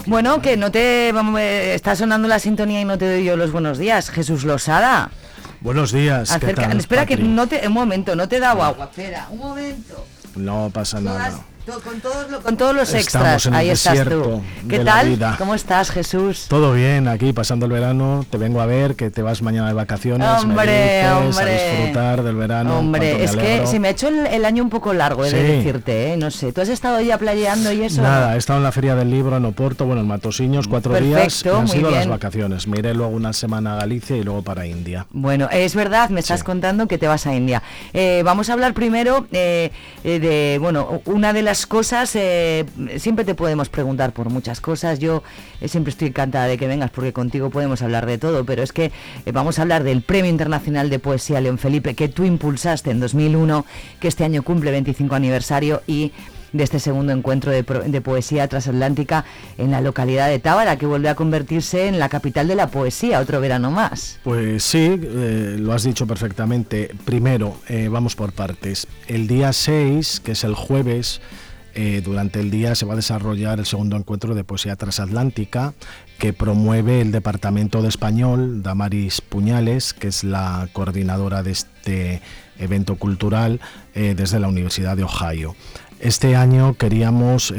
Bueno, que no te... está sonando la sintonía y no te doy yo los buenos días. Jesús Losada. Buenos días. ¿Qué tal, espera, Patri? que no te... Un momento, no te he dado agua. Espera, un momento. No pasa nada. Con todos los extras, ahí estás tú. ¿Qué tal? ¿Cómo estás, Jesús? Todo bien, aquí pasando el verano. Te vengo a ver, que te vas mañana de vacaciones. Hombre, me dices, a disfrutar del verano. Hombre, es que se me ha hecho el año un poco largo, he de decirte, ¿eh? No sé, ¿tú has estado ya playeando y eso? Nada, he estado en la Feria del Libro en Oporto, bueno, en Matosiños, 4 días. Y han sido las vacaciones. Me iré luego una semana a Galicia y luego para India. Bueno, es verdad, me estás contando que te vas a India. Vamos a hablar primero de, bueno, una de las cosas, siempre te podemos preguntar por muchas cosas. Yo siempre estoy encantada de que vengas porque contigo podemos hablar de todo, pero es que vamos a hablar del Premio Internacional de Poesía León Felipe que tú impulsaste en 2001, que este año cumple 25 aniversario, y de este segundo encuentro de poesía transatlántica en la localidad de Tábara, que vuelve a convertirse en la capital de la poesía, otro verano más. Pues sí, lo has dicho perfectamente. Primero, vamos por partes. El día 6, que es el jueves, durante el día se va a desarrollar el segundo encuentro de poesía transatlántica que promueve el Departamento de Español, Damaris Puñales, que es la coordinadora de este evento cultural desde la Universidad de Ohio. Este año queríamos